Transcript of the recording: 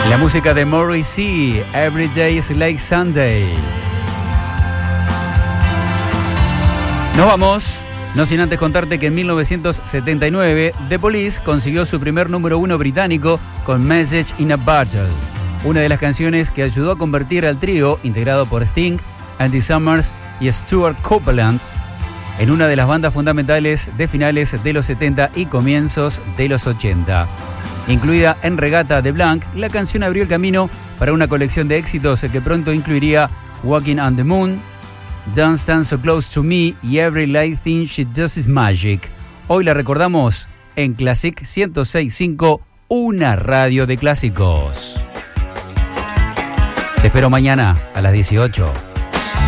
La música de Morrissey, Every Day is Like Sunday. Nos vamos, no sin antes contarte que en 1979 The Police consiguió su primer número 1 británico con Message in a Bottle, una de las canciones que ayudó a convertir al trío, integrado por Sting, Andy Summers y Stuart Copeland, en una de las bandas fundamentales de finales de los 70 y comienzos de los 80. Incluida en Regata de Blanc, la canción abrió el camino para una colección de éxitos que pronto incluiría Walking on the Moon, Don't Stand So Close to Me y Every Light Thing She Does Is Magic. Hoy la recordamos en Classic 106.5, una radio de clásicos. Te espero mañana a las 18.